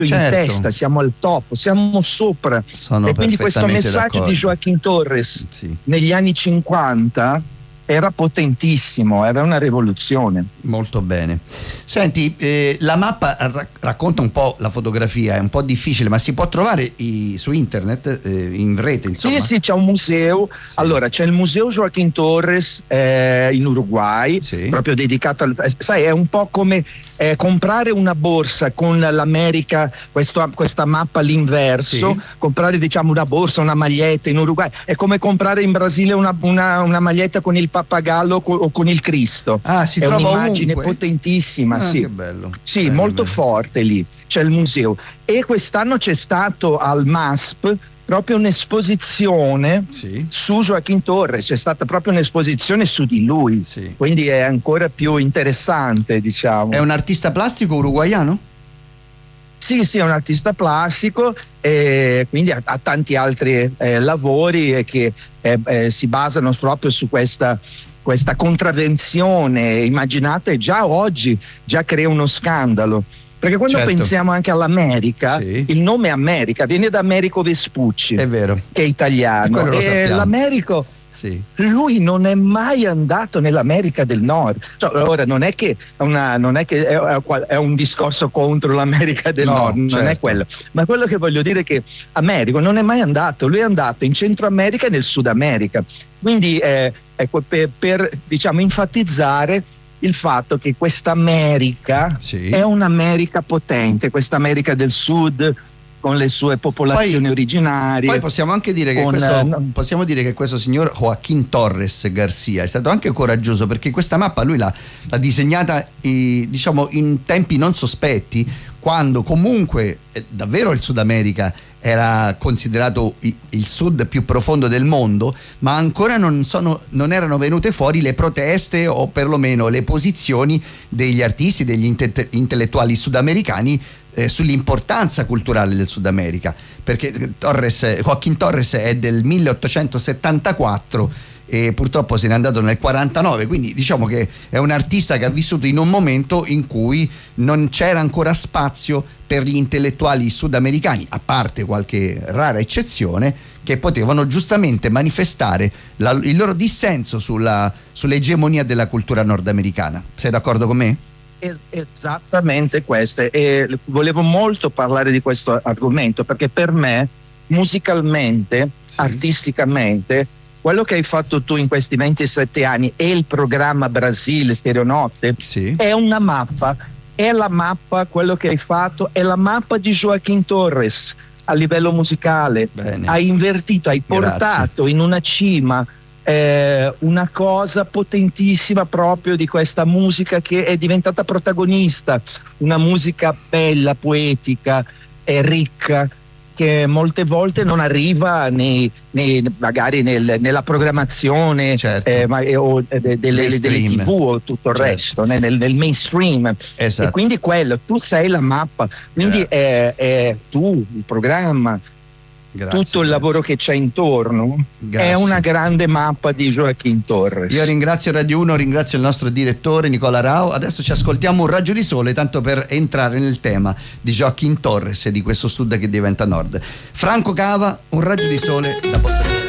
in testa, siamo al top, siamo sopra. Sono e quindi questo messaggio d'accordo di Joaquín Torres sì, negli anni 50 era potentissimo, era una rivoluzione. molto bene. Senti, la mappa racconta un po' la fotografia, è un po' difficile, ma si può trovare su internet, in rete, insomma? Sì, c'è un museo. Sì. Allora, c'è il museo Joaquín Torres in Uruguay, Sì. proprio dedicato sai, è un po' come comprare una borsa con l'America, questa mappa all'inverso, Sì. comprare diciamo una borsa, una maglietta in Uruguay, è come comprare in Brasile una maglietta con il pappagallo o con il Cristo. Ah, si è trova un'immagine ovunque? potentissima, sì. Che bello. Sì, Bene, molto bene. forte lì, c'è il museo. E quest'anno c'è stato al MASP proprio un'esposizione Sì. su Joaquín Torres, c'è stata proprio un'esposizione su di lui, Sì. quindi è ancora più interessante, diciamo. È un artista plastico uruguaiano? Sì, è un artista plastico, quindi ha tanti altri lavori che si basano proprio su questa contravvenzione. Immaginate, già oggi già crea uno scandalo. Perché quando Certo. pensiamo anche all'America, Sì. il nome America viene da Americo Vespucci, È vero. che è italiano. E quello lo sappiamo. L'Americo, Sì. lui non è mai andato nell'America del Nord. Cioè, ora non è che è un discorso contro l'America del Nord, non certo. è quello. Ma quello che voglio dire è che Americo non è mai andato, lui è andato in Centro America e nel Sud America. Quindi ecco, per diciamo enfatizzare il fatto che questa America Sì. è un'America potente, questa America del Sud con le sue popolazioni originarie. Poi possiamo anche dire che possiamo dire che questo signor Joaquín Torres Garcia è stato anche coraggioso, perché questa mappa lui l'ha disegnata diciamo in tempi non sospetti, quando comunque davvero il Sud America era considerato il sud più profondo del mondo, ma ancora non erano venute fuori le proteste o perlomeno le posizioni degli artisti, degli intellettuali sudamericani sull'importanza culturale del Sud America, perché Joaquín Torres è del 1874 e purtroppo se n'è andato nel 49, quindi diciamo che è un artista che ha vissuto in un momento in cui non c'era ancora spazio per gli intellettuali sudamericani, a parte qualche rara eccezione, che potevano giustamente manifestare il loro dissenso sull'egemonia della cultura nordamericana. Sei d'accordo con me? Esattamente questo, e volevo molto parlare di questo argomento perché per me musicalmente, artisticamente, quello che hai fatto tu in questi 27 anni e il programma Brasile Stereonotte è una mappa, è la mappa, quello che hai fatto è la mappa di Joaquín Torres a livello musicale. Bene. Hai invertito, hai portato in una cima una cosa potentissima proprio di questa musica che è diventata protagonista, una musica bella, poetica, ricca, che molte volte non arriva magari nella programmazione o delle TV o tutto il resto, nel mainstream. Esatto. E quindi tu sei la mappa, quindi è tu, il programma. Tutto il lavoro che c'è intorno è una grande mappa di Joaquín Torres. Io ringrazio Radio 1, ringrazio il nostro direttore Nicola Rao. Adesso ci ascoltiamo un raggio di sole, tanto per entrare nel tema di Joaquín Torres e di questo sud che diventa nord. Franco Cava, un raggio di sole da Posta Rica.